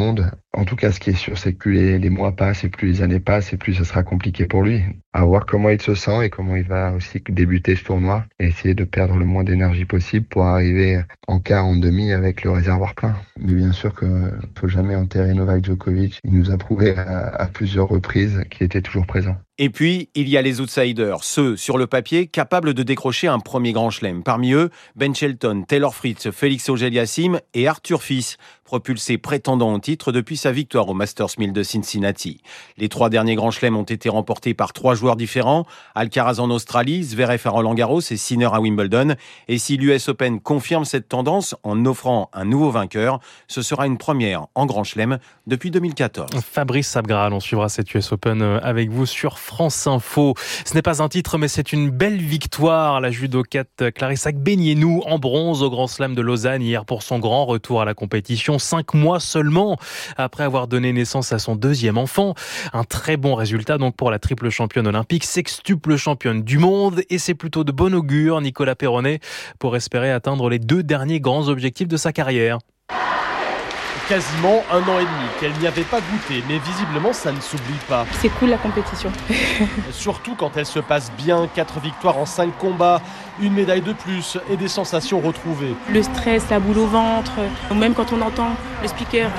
[SPEAKER 17] En tout cas, ce qui est sûr, c'est que plus les mois passent et plus les années passent et plus ce sera compliqué pour lui. À voir comment il se sent et comment il va aussi débuter ce tournoi et essayer de perdre le moins d'énergie possible pour arriver en quart, en demi avec le réservoir plein. Mais bien sûr qu'il ne faut jamais enterrer Novak Djokovic. Il nous a prouvé à plusieurs reprises qu'il était toujours présent.
[SPEAKER 15] Et puis, il y a les outsiders, ceux, sur le papier, capables de décrocher un premier grand chelem. Parmi eux, Ben Shelton, Taylor Fritz, Félix Auger-Aliassime et Arthur Fils, propulsés prétendants au titre depuis sa victoire au Masters 1000 de Cincinnati. Les 3 derniers grands chelems ont été remportés par 3 joueurs différents, Alcaraz en Australie, Zverev à Roland-Garros et Sinner à Wimbledon. Et si l'US Open confirme cette tendance en offrant un nouveau vainqueur, ce sera une première en grand chelem depuis 2014.
[SPEAKER 4] Fabrice Sabgral, on suivra cette US Open avec vous sur France Info. Ce n'est pas un titre, mais c'est une belle victoire. La judokate Clarissa Agbenienou en bronze au Grand Slam de Lausanne hier pour son grand retour à la compétition. 5 mois seulement après avoir donné naissance à son 2e enfant. Un très bon résultat donc pour la triple championne olympique, sextuple championne du monde. Et c'est plutôt de bon augure, Nicolas Perronnet, pour espérer atteindre les 2 derniers grands objectifs de sa carrière.
[SPEAKER 2] Quasiment 1 an et demi qu'elle n'y avait pas goûté, mais visiblement ça ne s'oublie pas.
[SPEAKER 8] C'est cool la compétition.
[SPEAKER 2] Surtout quand elle se passe bien, 4 victoires en 5 combats, une médaille de plus et des sensations retrouvées.
[SPEAKER 8] Le stress, la boule au ventre, ou même quand on entend le speaker,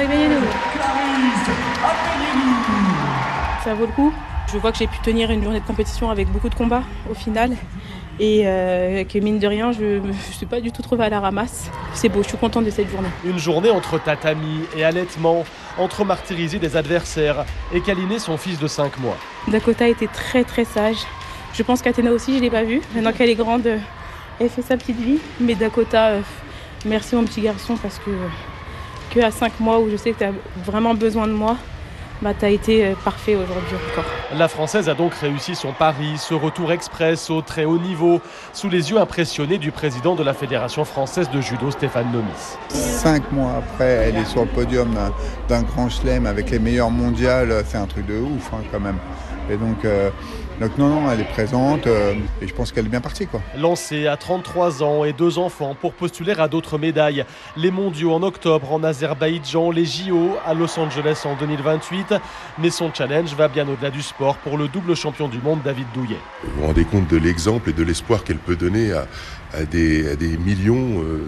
[SPEAKER 8] ça vaut le coup. Je vois que j'ai pu tenir une journée de compétition avec beaucoup de combats au final. Et que mine de rien, je ne suis pas du tout trouvée à la ramasse. C'est beau, je suis contente de cette journée.
[SPEAKER 2] Une journée entre tatami et allaitement, entre martyriser des adversaires et câliner son fils de 5 mois.
[SPEAKER 8] Dakota était très très sage. Je pense qu'Athéna aussi, je ne l'ai pas vue. Maintenant qu'elle est grande, elle fait sa petite vie. Mais Dakota, merci mon petit garçon parce que à 5 mois où je sais que tu as vraiment besoin de moi, tu as été parfait aujourd'hui encore.
[SPEAKER 2] La Française a donc réussi son pari, ce retour express au très haut niveau, sous les yeux impressionnés du président de la Fédération française de judo, Stéphane Nomis.
[SPEAKER 18] 5 mois après, elle est sur le podium d'un grand chelem avec les meilleurs mondiales, c'est un truc de ouf quand même. Et donc non, elle est présente et je pense qu'elle est bien partie.
[SPEAKER 2] Lancée à 33 ans et 2 enfants pour postuler à d'autres médailles. Les mondiaux en octobre en Azerbaïdjan, les JO à Los Angeles en 2028. Mais son challenge va bien au-delà du sport pour le double champion du monde David Douillet.
[SPEAKER 19] Vous vous rendez compte de l'exemple et de l'espoir qu'elle peut donner à des millions